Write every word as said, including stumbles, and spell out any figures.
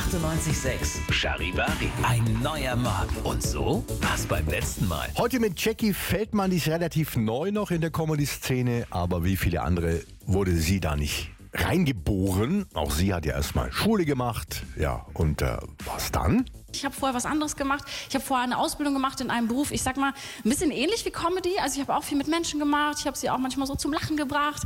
achtundneunzig Komma sechs Charivari. Ein neuer Morgen. Und so war's beim letzten Mal. Heute mit Jackie Feldmann, die ist relativ neu noch in der Comedy-Szene, aber wie viele andere wurde sie da nicht reingeboren. Auch sie hat ja erstmal Schule gemacht. Ja, und äh, was dann? Ich habe vorher was anderes gemacht. Ich habe vorher eine Ausbildung gemacht in einem Beruf, ich sag mal, ein bisschen ähnlich wie Comedy. Also ich habe auch viel mit Menschen gemacht. Ich habe sie auch manchmal so zum Lachen gebracht.